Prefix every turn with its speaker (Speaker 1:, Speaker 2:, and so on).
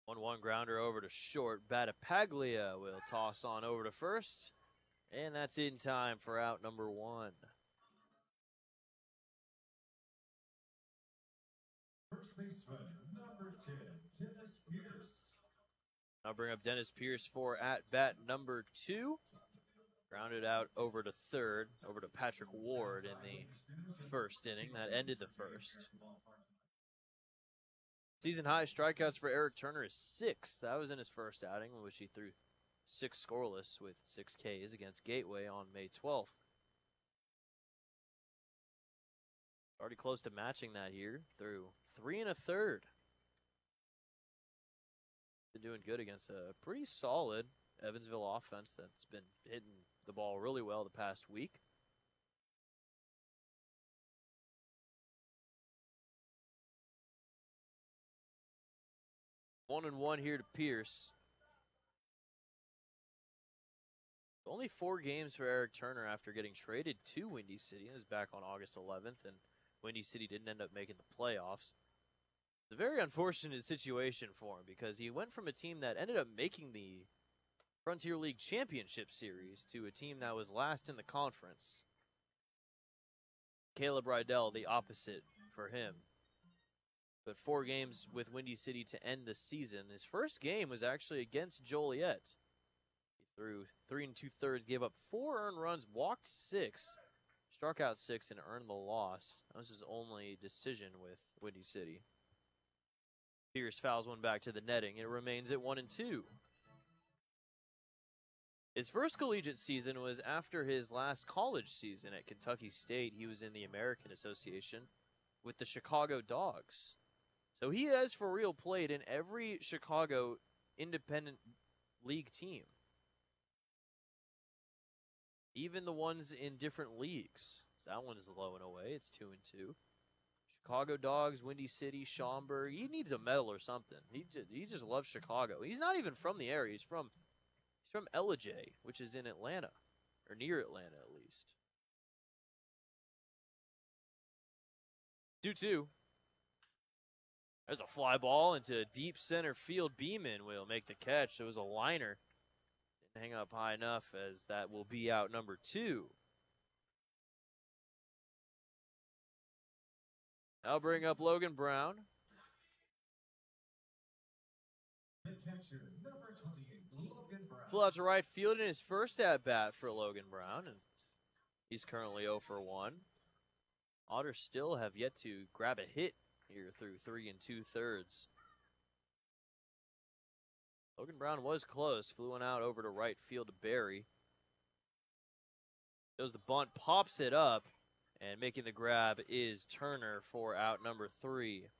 Speaker 1: 1-1 grounder over to short. Battipaglia will toss on over to first. And that's in time for out number 1.
Speaker 2: First baseman, number 10, Dennis Pierce.
Speaker 1: I'll bring up Dennis Pierce for at bat number 2. Grounded out over to third, over to Patrick Ward in the first inning. That ended the first. Season high strikeouts for Eric Turner is 6. That was in his first outing, in which he threw 6 scoreless with 6 Ks against Gateway on May 12th. Already close to matching that here through 3 1/3. Been doing good against a pretty solid Evansville offense that's been hitting the ball really well the past week. One and one here to Pierce. Only 4 games for Eric Turner after getting traded to Windy City. He was back on August 11th, and Windy City didn't end up making the playoffs. It's a very unfortunate situation for him because he went from a team that ended up making the Frontier League Championship Series to a team that was last in the conference. Caleb Rydell, the opposite for him. But 4 games with Windy City to end the season. His first game was actually against Joliet. He threw 3 2/3, gave up 4 earned runs, walked 6, struck out 6, and earned the loss. That was his only decision with Windy City. Pierce fouls one back to the netting. It remains at 1 and 2. His first collegiate season was after his last college season at Kentucky State. He was in the American Association with the Chicago Dogs. So he has for real played in every Chicago independent league team. Even the ones in different leagues. So that one is low and away. It's 2 and 2. Chicago Dogs, Windy City, Schaumburg. He needs a medal or something. He just loves Chicago. He's not even from the area. He's from Ellijay, which is in Atlanta, or near Atlanta at least. 2-2. There's a fly ball into deep center field. Beeman will make the catch. It was a liner. Didn't hang up high enough, as that will be out number 2. I'll bring up Logan Brown. Flew out to right field in his first at-bat for Logan Brown, and he's currently 0 for 1. Otters still have yet to grab a hit here through 3 2/3. Logan Brown was close, flew one out over to right field to Barry. Goes the bunt, pops it up, and making the grab is Turner for out number 3.